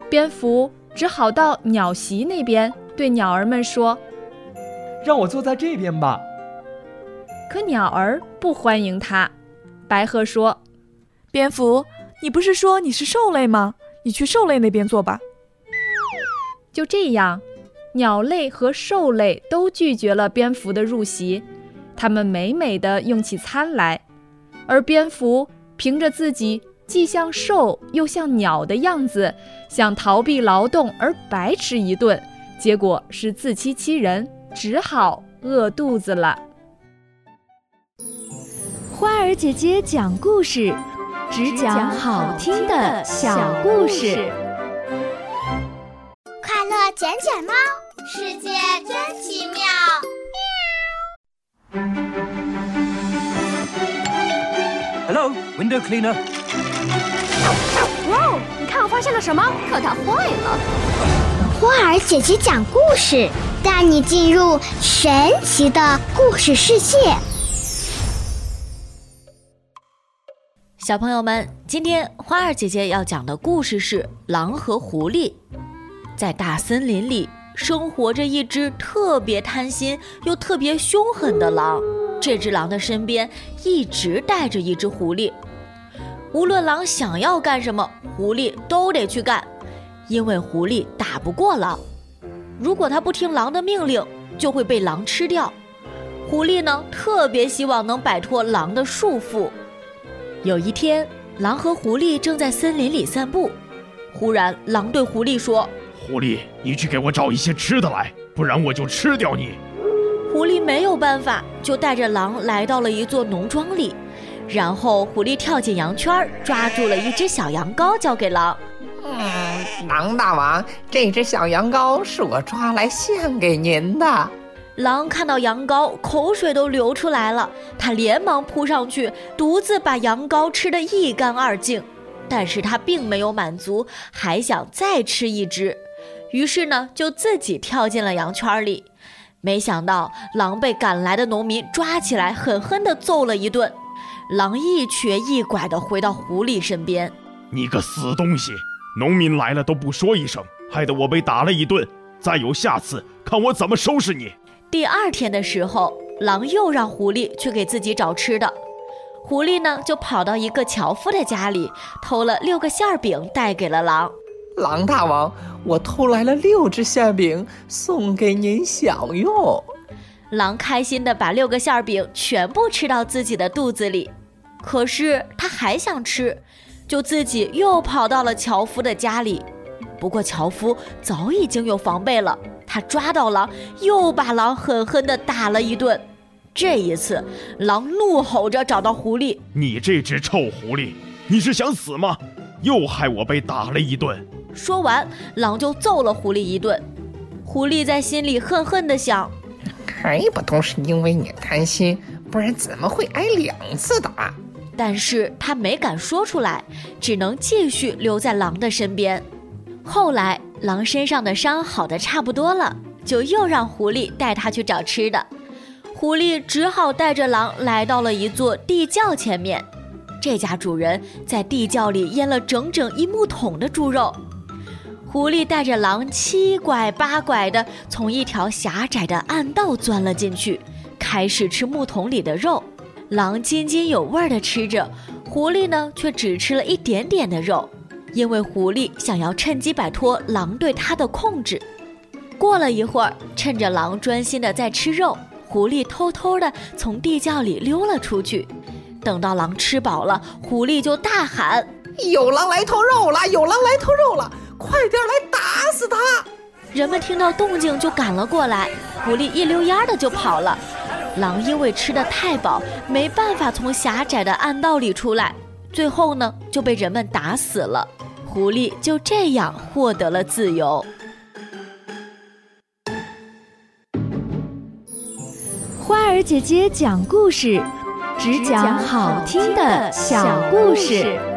蝙蝠只好到鸟席那边，对鸟儿们说： 让我坐在这边吧。 可鸟儿不欢迎他。白鹤说： 蝙蝠，你不是说你是兽类吗？你去兽类那边坐吧。 就这样，鸟类和兽类都拒绝了蝙蝠的入席，他们美美地用起餐来，而蝙蝠凭着自己既像兽又像鸟的样子，想逃避劳动而白吃一顿，结果是自欺欺人，只好饿肚子了。 花儿姐姐讲故事，只讲好听的小故事。 快乐捡捡猫，世界真奇妙。 Hello, window cleaner. 哇哦，你看我发现了什么？可它坏了。 花儿姐姐讲故事，带你进入神奇的故事世界。 小朋友们，今天花儿姐姐要讲的故事是狼和狐狸。在大森林里生活着一只特别贪心又特别凶狠的狼，这只狼的身边一直带着一只狐狸。无论狼想要干什么，狐狸都得去干，因为狐狸打不过狼。如果它不听狼的命令，就会被狼吃掉。狐狸呢，特别希望能摆脱狼的束缚。有一天，狼和狐狸正在森林里散步，忽然狼对狐狸说： 狐狸，你去给我找一些吃的来，不然我就吃掉你。 狐狸没有办法，就带着狼来到了一座农庄里，然后狐狸跳进羊圈，抓住了一只小羊羔交给狼。 狼大王，这只小羊羔是我抓来献给您的。 狼看到羊羔，口水都流出来了，他连忙扑上去，独自把羊羔吃得一干二净。但是他并没有满足，还想再吃一只，于是呢，就自己跳进了羊圈里。没想到狼被赶来的农民抓起来，狠狠地揍了一顿。狼一瘸一拐地回到狐狸身边。 你个死东西，农民来了都不说一声，害得我被打了一顿，再有下次，看我怎么收拾你。 第二天的时候，狼又让狐狸去给自己找吃的。狐狸呢，就跑到一个樵夫的家里，偷了6个馅饼带给了狼。 狼大王，我偷来了6只馅饼，送给您享用。 狼开心地把6个馅饼全部吃到自己的肚子里，可是他还想吃，就自己又跑到了樵夫的家里。不过樵夫早已经有防备了，他抓到狼，又把狼狠狠地打了一顿。这一次，狼怒吼着找到狐狸： 你这只臭狐狸，你是想死吗？又害我被打了一顿。 说完，狼就揍了狐狸一顿。狐狸在心里恨恨地想： 还不都是因为你贪心，不然怎么会挨2次打？ 但是他没敢说出来，只能继续留在狼的身边。后来狼身上的伤好得差不多了，就又让狐狸带他去找吃的。狐狸只好带着狼来到了一座地窖前面，这家主人在地窖里腌了整整1木桶的猪肉。狐狸带着狼7拐8拐地从一条狭窄的暗道钻了进去，开始吃木桶里的肉。狼津津有味地吃着，狐狸呢却只吃了一点点的肉，因为狐狸想要趁机摆脱狼对它的控制。过了一会儿，趁着狼专心地在吃肉，狐狸偷偷地从地窖里溜了出去。等到狼吃饱了，狐狸就大喊： 有狼来偷肉了，有狼来偷肉了，快点来打死他！ 人们听到动静就赶了过来，狐狸一溜烟的就跑了。狼因为吃得太饱，没办法从狭窄的暗道里出来，最后呢就被人们打死了。狐狸就这样获得了自由。 花儿姐姐讲故事，只讲好听的小故事。